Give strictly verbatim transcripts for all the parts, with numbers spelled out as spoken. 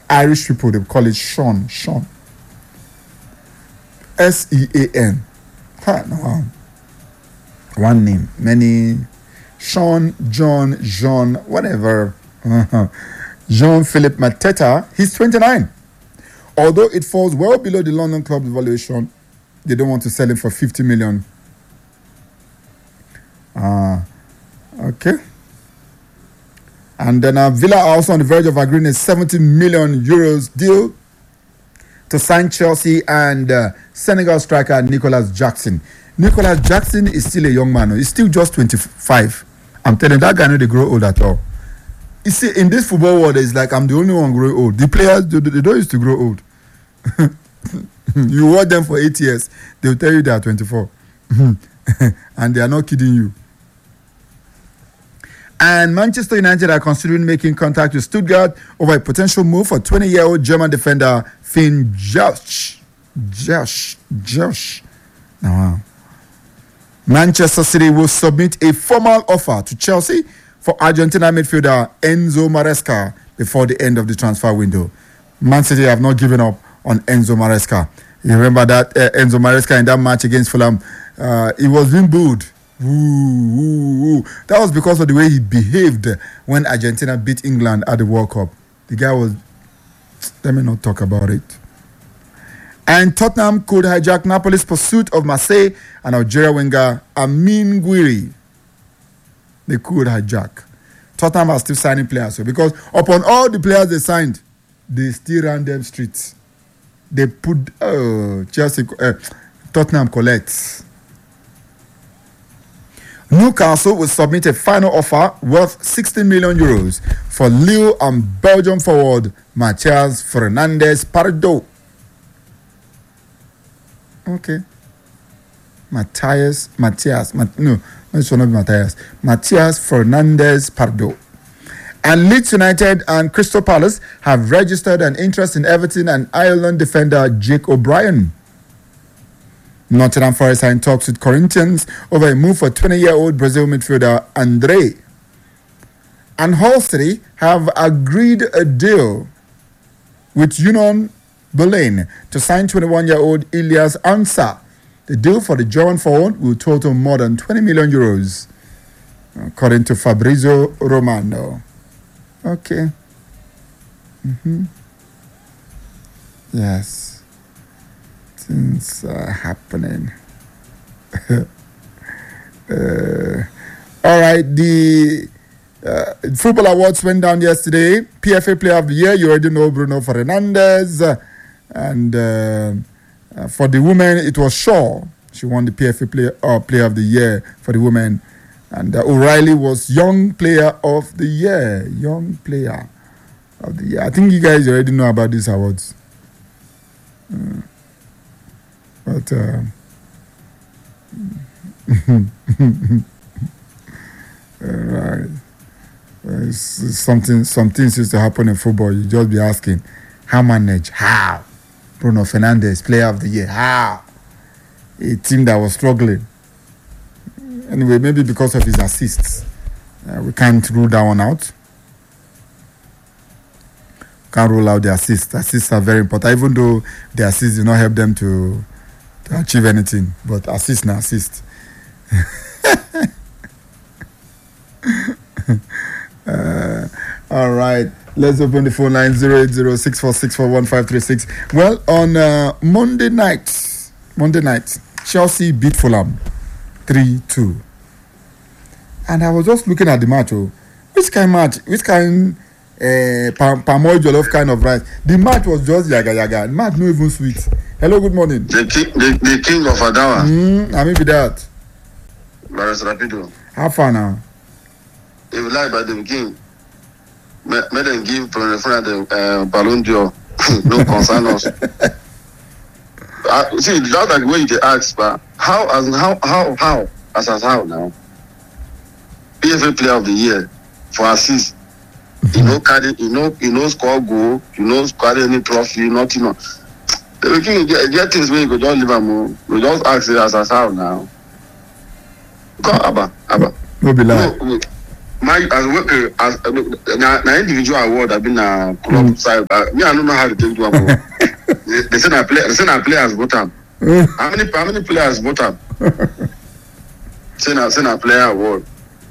Irish people, they call it Sean. Sean. S E A N. Ha, no. One name. Many. Sean, John, Jean, whatever. Jean-Philippe Mateta. He's twenty-nine. Although it falls well below the London club's valuation, they don't want to sell him for fifty million. Uh, okay. And then uh, Villa are also on the verge of agreeing a seventy million euros deal to sign Chelsea and uh, Senegal striker Nicolas Jackson. Nicolas Jackson is still a young man. He's still just twenty-five. I'm telling you, that guy don't grow old at all. You see, in this football world, it's like I'm the only one growing old. The players, they, they don't used to grow old. You watch them for eight years, they'll tell you they are twenty-four. And they are not kidding you. And Manchester United are considering making contact with Stuttgart over a potential move for twenty-year-old German defender Finn Josh. Josh. Josh. Now, wow. Manchester City will submit a formal offer to Chelsea for Argentina midfielder Enzo Maresca before the end of the transfer window. Man City have not given up on Enzo Maresca. You remember that uh, Enzo Maresca in that match against Fulham, uh, he was being booed. Ooh, ooh, ooh. That was because of the way he behaved when Argentina beat England at the World Cup. The guy was... Let me not talk about it. And Tottenham could hijack Napoli's pursuit of Marseille and Algeria winger Amin Gouiri. They could hijack. Tottenham are still signing players. So because upon all the players they signed, they still ran them streets. They put... Oh, Chelsea... Uh, Tottenham collects. Newcastle will submit a final offer worth sixty million euros for Lille and Belgium forward Matthias Fernandes Pardo. Okay. Matthias, Matthias, Mat, no, it should not be Matthias. Matthias Fernandes Pardo. And Leeds United and Crystal Palace have registered an interest in Everton and Ireland defender Jake O'Brien. Nottingham Forest are in talks with Corinthians over a move for twenty-year-old Brazil midfielder Andre. And Hull City have agreed a deal with Union Berlin to sign twenty-one-year-old Ilias Ansah. The deal for the German forward will total more than twenty million euros, according to Fabrizio Romano. Okay. Mm-hmm. Yes. Things are happening. uh, all right. The uh, football awards went down yesterday. P F A Player of the Year, you already know Bruno Fernandes. Uh, and uh, uh, for the women, it was Shaw. She won the P F A Player, uh, player of the Year for the women. And uh, O'Reilly was Young Player of the Year. Young Player of the Year. I think you guys already know about these awards. Uh, but uh, right. It's, it's something some things used to happen in football. You just be asking, how manage? How? Bruno Fernandes, Player of the Year. How? A team that was struggling. Anyway, maybe because of his assists. Uh, we can't rule that one out. Can't rule out the assists. Assists are very important, even though the assists do not help them to, to achieve anything. But assist na assist. uh, all right. Let's open the phone line zero eight zero six four six four one five three six. Well, on uh, Monday night, Monday night, Chelsea beat Fulham three two. And I was just looking at the match. Oh, which kind of match? Which kind uh, palm oil jollof kind of rice? The match was just yaga yaga. The match not even sweet. Hello, good morning. The king, the, the king of Adawa. Mm, I mean with that. Baris Rapido. How far now? If you like by the king, let them give Professor the uh, Ballon d'Or. No concern us. Uh, see, that's like the way you ask, but how as how how how as as how now? P F A Player of the Year for assist. You know, carry, you know, you know, score goal. You know, carry any trophy, nothing. No. The king get, get things where you go just leave them. We just ask it as as how now. Come, Abba, Abba. No be lie. No, my as worker as na na individual award I've been a club mm. side. Uh, me I don't know how to take one. they, they say I play. They say I play as bottom. how many how many players bottom? say na say na player award.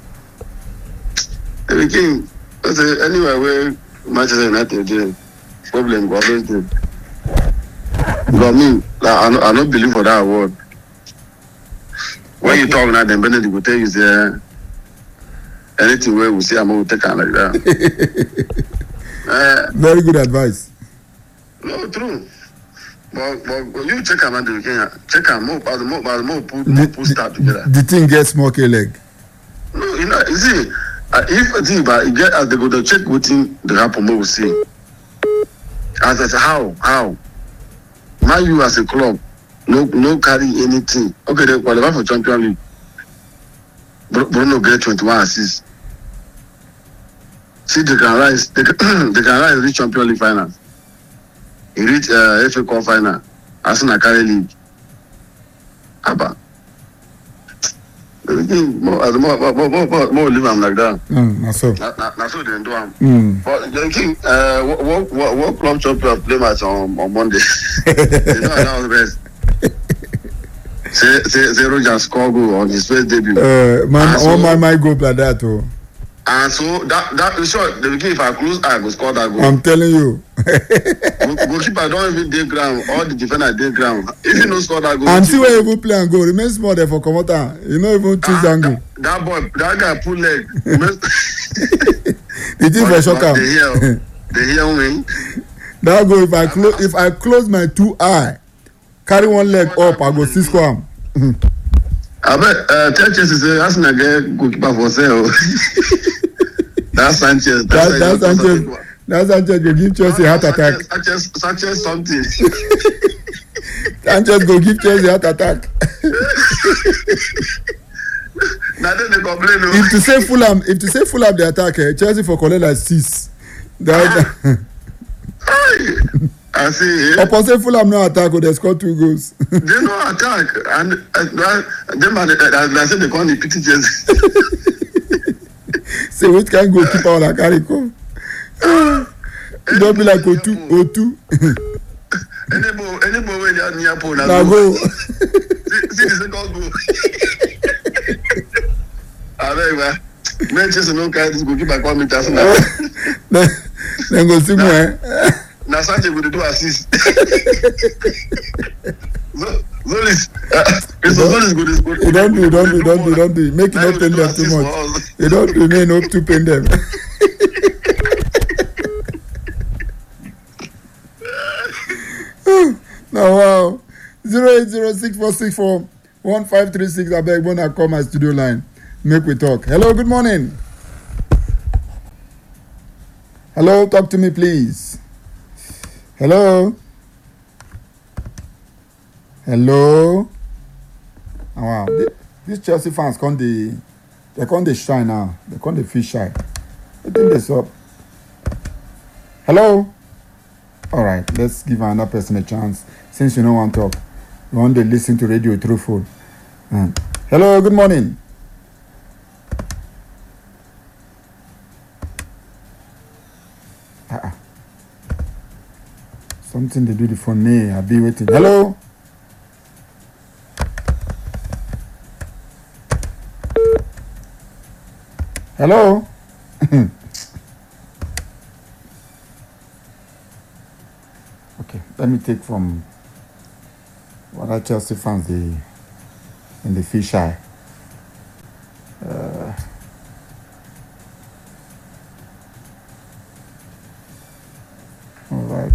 The king. Say anyway where Manchester United dey problem go always dey. But me, I I don't believe for that award. When okay. you talk now, then Benedict will tell you say anything where we see I'm going to take on like that. uh, Very good advice. No, true. But but you check out the weekend, check out more about the more about the more put more put start together. The thing gets smoky leg. No, you know, you see, uh, if a team but you get as they go to check what thing the happen, we will see. As I say, how how. Man, you as a club, no no carry anything. Okay, they qualify for Champions League. Bruno get twenty-one assists. See, they can rise. They can, they can rise reach Champions League final. He reach uh, F A Cup final. Arsenal carry league. Abba. More, more, more, more, more, more live am like that. Mm, na so. Na, na, na so they do am. Mm. But the king, uh, what what what club champion play match on on Monday? They don't announce the best. Say say say Roger score goal on his first debut. Uh, my so, my my goal like that too. And so that that sure the king if I close I go score that goal. I'm telling you. Goalkeeper don't even dey ground. All the defender dey ground. If you no score that goal. And see where you even play and go. Remain small there for Komota. You know even choose ah, angle. That, that boy, that guy pull leg. The thing for shock am. They hear, they hear me. That go if I close if I close my two eye, carry one leg up, I go see score am. I bet uh, tell Chelsea say Arsenal get goalkeeper for sale. That's Sanchez. That's that, that Sanchez. That Sanchez go give Chelsea heart attack. Sanchez, Sanchez something. Sanchez go give Chelsea heart attack. Now then they complain. No? If to say Fulham, if to say Fulham the attack, eh, Chelsea for collect like six. That. I see. Eh? Upon say Fulham no attack, they score two goals. They no attack, and uh, them man, I say they call the pity Chelsea. Say which kind goalkeeper will I carry come? It don't be like O two, O two. Any more, any more when they are near Pole, now go. See the second goal. I beg, man. Manchester no carry this goalkeeper call me Arsenal. Then go see more. Now Sanchez will do assist. Zolis, Zolis go this good. You don't do, you don't do, you don't do, you don't do. Make it not pain them too much. You don't remain up to pain them. Now wow, zero eight zero six four six four one five three six. I beg when I call my studio line. Make we talk. Hello, good morning. Hello, talk to me, please. Hello. Hello. Oh, wow, these Chelsea fans can't they? They can't they shy now. They can't they feel shy. I think this up. Hello. All right, let's give another person a chance. Since you don't want to talk, you want to listen to radio through phone. Uh, hello, good morning. Uh-uh. Something to do the phone me. I'll be waiting. Hello. Hello. Okay, let me take from what are Chelsea fans the in the fish eye. Uh, all right.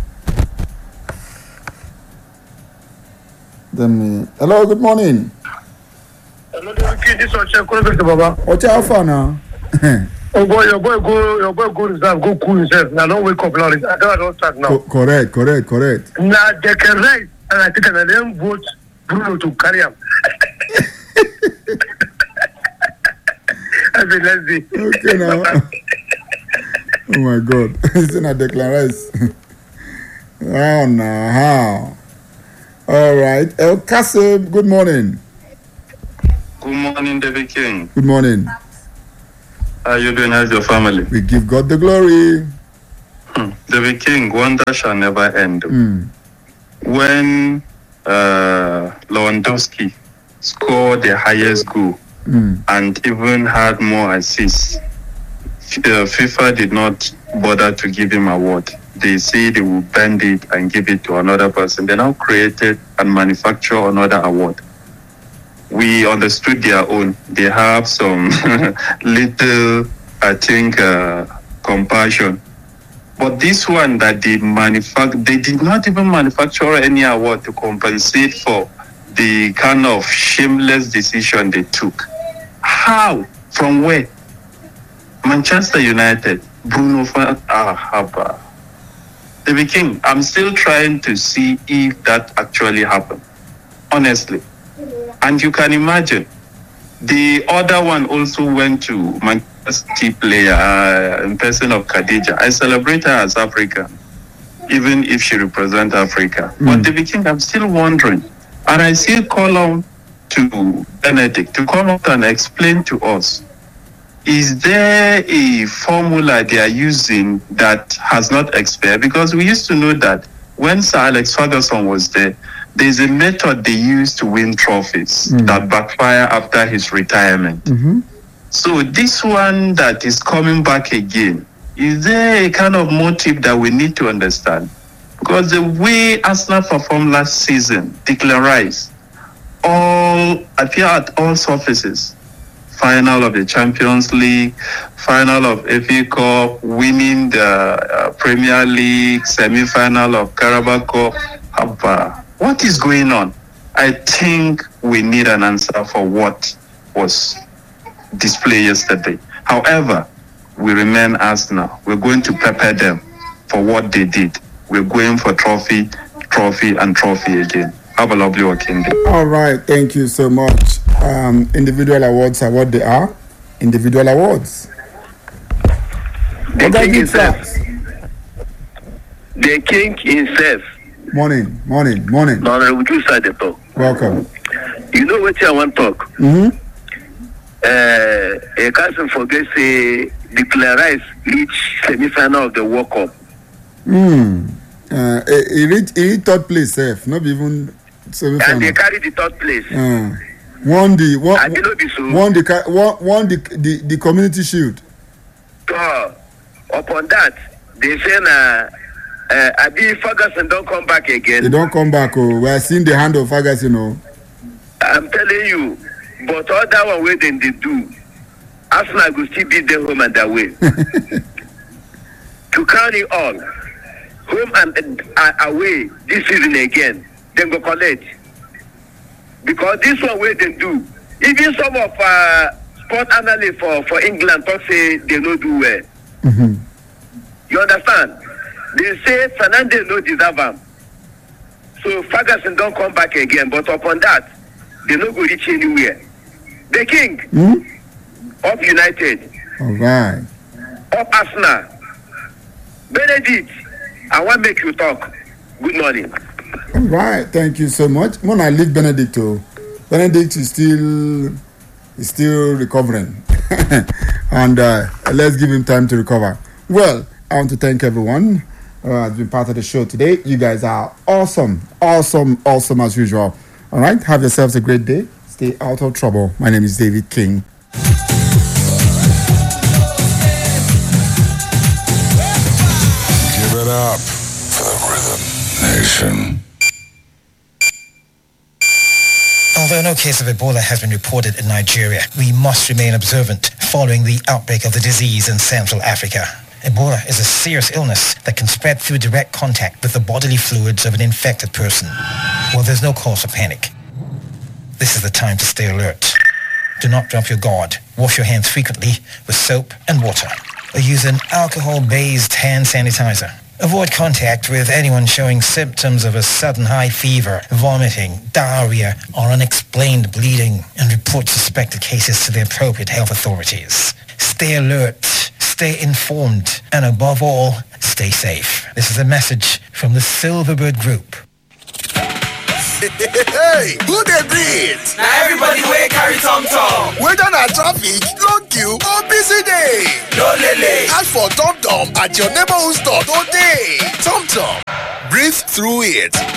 Then me. Hello, good morning. Hello, this is Oche Kolobe Baba. Oche, how far now? Oh boy, your boy go, your boy go reserve, go cool himself. Now don't wake up now. I don't, don't start now. Co- correct, correct, correct. Now they can write, and I think I then vote Bruno to carry him. I mean, let's see. Okay now. Oh my God, it's in a Declan Rice. Oh no, how? All right, El Kasim. Good morning. Good morning, David King. Good morning. How are you doing? How's your family? We give God the glory. Hmm. David King, wonder shall never end. Mm. When uh, Lewandowski scored the highest goal Mm. and even had more assists, uh, FIFA did not bother to give him award. They say they will bend it and give it to another person. They now created and manufacture another award. We understood their own. They have some little, I think, uh, compassion. But this one that they manufacture, they did not even manufacture any award to compensate for the kind of shameless decision they took. How? From where? Manchester United, Bruno Fernandes, ah, Haba. David King, I'm still trying to see if that actually happened, honestly. And you can imagine, the other one also went to Manchester City player uh, in person of Khadija. I celebrate her as African, even if she represents Africa. Mm. But David King, I'm still wondering, and I still call on to Benedict to come out and explain to us, is there a formula they are using that has not expired? Because we used to know that when Sir Alex Ferguson was there, there's a method they used to win trophies mm. that backfire after his retirement. Mm-hmm. So this one that is coming back again, is there a kind of motive that we need to understand? Because the way Arsenal performed last season, Declan Rice, all appear at all surfaces. Final of the Champions League, final of F A Cup, winning the uh, Premier League, semi-final of Carabao Cup. Abba, what is going on? I think we need an answer for what was displayed yesterday. However, we remain Arsenal. We're going to pepper them for what they did. We're going for trophy, trophy, and trophy again. Have a lovely working day. All right, thank you so much. Um, individual awards are what they are. Individual awards. The king himself. The king himself. Morning, morning, morning. No, no, we just started the talk. Welcome. You know what I want to talk? Mm-hmm. Uh, a cousin forget say Declan Rice reach semi-final of the World Cup. Hmm. Uh, he reached he reached third place, safe. Not even semi-final. And they carry the third place. Uh, won the won, I did not be so. won the won, won the, the the community shield. So upon that, they say na uh, Abi Ferguson don't come back again. They don't come back. Oh, we are seeing the hand of Ferguson. Oh. I'm telling you, but all that one way then they do, Arsenal will still beat them home and away. To carry on, home and uh, away this season again, then go collect. Because this one way they do, even some of uh, sport analysts for, for England talk say they no do well. Mm-hmm. You understand? They say Fernandes no deserve them. So Ferguson don't come back again, but upon that, they no go reach anywhere. The king mm-hmm. of United, all right, of Arsenal, Benedict, I want to make you talk. Good morning. All right, thank you so much. When I leave Benedict, oh, Benedict is still is still recovering, and uh, let's give him time to recover. Well, I want to thank everyone who uh, has been part of the show today. You guys are awesome, awesome, awesome as usual. All right, have yourselves a great day. Stay out of trouble. My name is David King. Give it up for the Rhythm Nation. Although no case of Ebola has been reported in Nigeria, we must remain observant following the outbreak of the disease in Central Africa. Ebola is a serious illness that can spread through direct contact with the bodily fluids of an infected person. Well, there's no cause for panic. This is the time to stay alert. Do not drop your guard. Wash your hands frequently with soap and water, or use an alcohol-based hand sanitizer. Avoid contact with anyone showing symptoms of a sudden high fever, vomiting, diarrhea, or unexplained bleeding, and report suspected cases to the appropriate health authorities. Stay alert, stay informed, and above all, stay safe. This is a message from the Silverbird Group. Hey, who dey breathe? Na everybody wey carry tom tom. Whether na traffic, long queue or busy day. No lele. Ask for tom tom at your neighborhood store today. Tom tom, breathe through it.